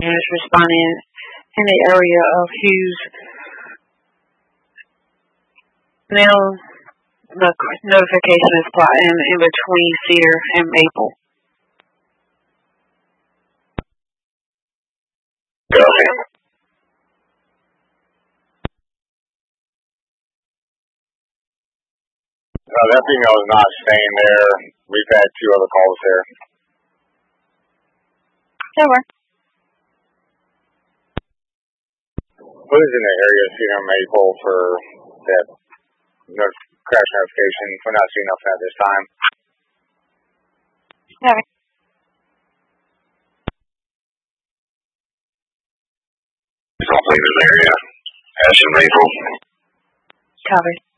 is responding in the area of Hughes. Now the notification is plotting in between Cedar and Maple. Go ahead. That female is not staying there. We've had 2 other calls there. Over. What is in the area of Cedar and Maple for that crash notification? We're not seeing nothing at this time. Over. It's all in this area. Ash and Maple. Copy.